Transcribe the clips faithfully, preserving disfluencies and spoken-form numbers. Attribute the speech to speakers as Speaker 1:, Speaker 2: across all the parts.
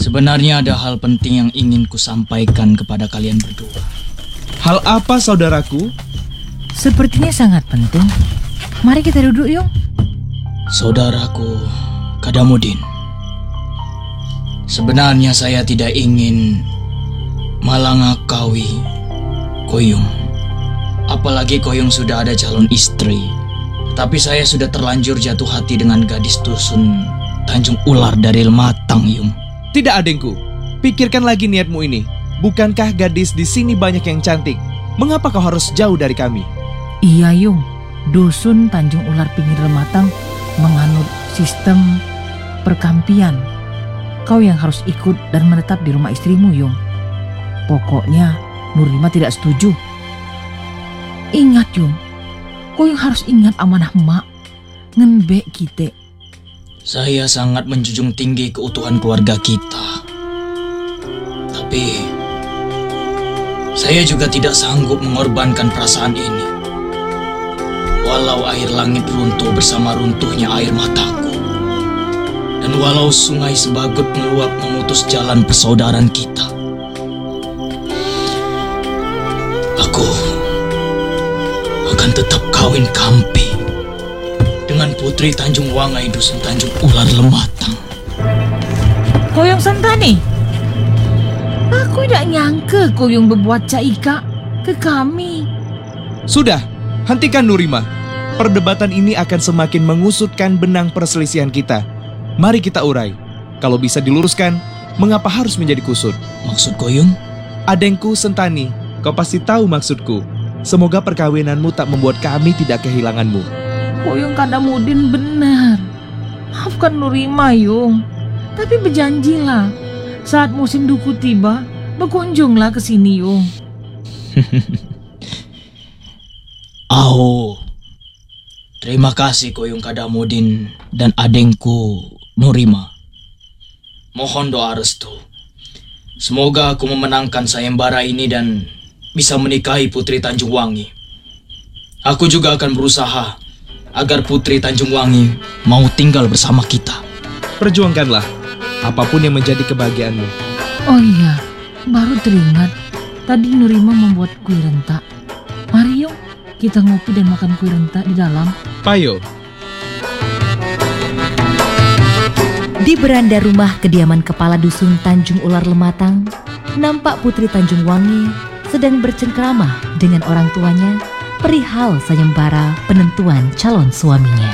Speaker 1: Sebenarnya ada hal penting yang ingin kusampaikan kepada kalian berdua.
Speaker 2: Hal apa, saudaraku?
Speaker 3: Sepertinya sangat penting. Mari kita duduk, Yung.
Speaker 1: Saudaraku Kadamudin, sebenarnya saya tidak ingin malangakawi Koyung. Apalagi Koyung sudah ada calon istri. Tapi saya sudah terlanjur jatuh hati dengan gadis dusun Tanjung Ular dari Lematang, Yung.
Speaker 2: Tidak, adengku. Pikirkan lagi niatmu ini. Bukankah gadis di sini banyak yang cantik? Mengapa kau harus jauh dari kami?
Speaker 3: Iya, Yung. Dusun Tanjung Ular Pinggir Lematang menganut sistem perkampian. Kau yang harus ikut dan menetap di rumah istrimu, Yung. Pokoknya Nurima tidak setuju. Ingat, Yung. Kau yang harus ingat amanah mak. Ngenbek kita.
Speaker 1: Saya sangat menjunjung tinggi keutuhan keluarga kita. Tapi saya juga tidak sanggup mengorbankan perasaan ini. Walau air langit runtuh bersama runtuhnya air mataku, dan walau sungai Sebagut meluap memutus jalan persaudaraan kita, aku akan tetap kawin kampi dengan putri Tanjung Wangai dusun Tanjung Ular Lematang.
Speaker 3: Koyong Santani, aku tidak nyangka Koyong berbuat caika ke kami.
Speaker 2: Sudah, hentikan Nurima. Perdebatan ini akan semakin mengusutkan benang perselisihan kita. Mari kita urai. Kalau bisa diluruskan, mengapa harus menjadi kusut?
Speaker 1: Maksud Koyong?
Speaker 2: Adengku Sentani, kau pasti tahu maksudku. Semoga perkawinanmu tak membuat kami tidak kehilanganmu.
Speaker 3: Koyong Kadamudin benar. Maafkan Nurima, Yung. Tapi berjanjilah, saat musim duku tiba, berkunjunglah ke sini, Yung.
Speaker 1: Oh, terima kasih Koyong Kadamudin dan adengku Nurima. Mohon doa restu. Semoga aku memenangkan sayembara ini dan bisa menikahi Putri Tanjung Wangi. Aku juga akan berusaha agar Putri Tanjung Wangi mau tinggal bersama kita.
Speaker 2: Perjuangkanlah apapun yang menjadi kebahagiaanmu.
Speaker 3: Oh iya, baru teringat. Tadi Nurima membuat kue rentak. Mari Yung, kita ngopi dan makan kue rentak di dalam.
Speaker 2: Payo.
Speaker 4: Di beranda rumah kediaman kepala dusun Tanjung Ular Lematang, nampak Putri Tanjung Wangi sedang bercengkrama dengan orang tuanya perihal sayembara penentuan calon suaminya.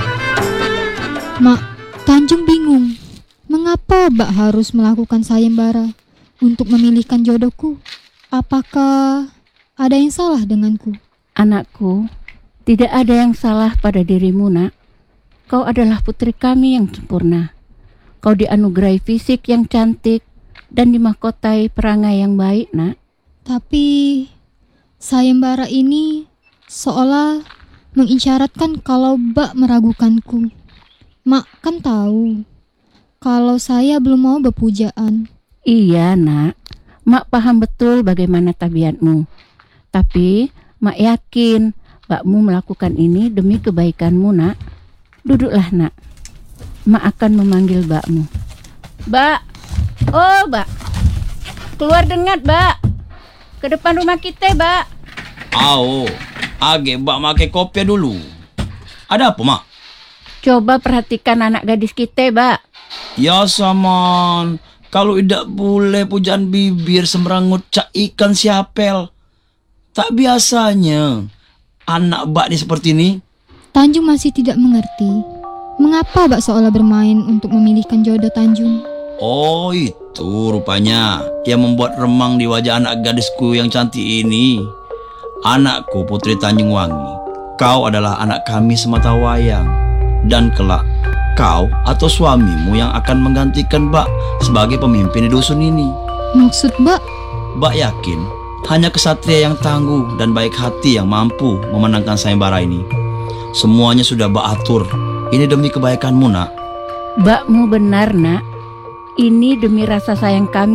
Speaker 5: Mak, Tanjung bingung. Mengapa Mbak harus melakukan sayembara untuk memilihkan jodohku? Apakah ada yang salah denganku?
Speaker 6: Anakku, tidak ada yang salah pada dirimu, nak. Kau adalah putri kami yang sempurna. Kau dianugerahi fisik yang cantik dan dimahkotai perangai yang baik, nak.
Speaker 5: Tapi sayembara ini seolah mengisyaratkan kalau Mbak meragukanku. Mak kan tahu kalau saya belum mau berpujaan.
Speaker 6: Iya, nak. Mak paham betul bagaimana tabiatmu. Tapi Mak yakin Mbakmu melakukan ini demi kebaikanmu, nak. Duduklah, nak. Mak akan memanggil Mbakmu. Mbak, oh Mbak, keluar dengat, Mbak. Ke depan rumah kita, Mbak.
Speaker 7: Au, age Mbak make kopi dulu. Ada apa, Mak?
Speaker 6: Coba perhatikan anak gadis kita, Mbak.
Speaker 7: Ya saman, kalau tidak boleh pujaan bibir semrangut cak ikan siapel. Tak biasanya anak Mbak ni seperti ini.
Speaker 5: Tanjung masih tidak mengerti. Mengapa Mbak seolah bermain untuk memilihkan jodoh Tanjung?
Speaker 7: Oh, itu rupanya yang membuat remang di wajah anak gadisku yang cantik ini. Anakku Putri Tanjung Wangi, kau adalah anak kami semata wayang. Dan kelak kau atau suamimu yang akan menggantikan Mbak sebagai pemimpin di dusun ini.
Speaker 5: Maksud Mbak?
Speaker 7: Mbak yakin hanya kesatria yang tangguh dan baik hati yang mampu memenangkan sayembara ini. Semuanya sudah Mbak atur. Ini demi kebaikanmu, nak.
Speaker 6: Mbakmu benar, nak. Ini demi rasa sayang kami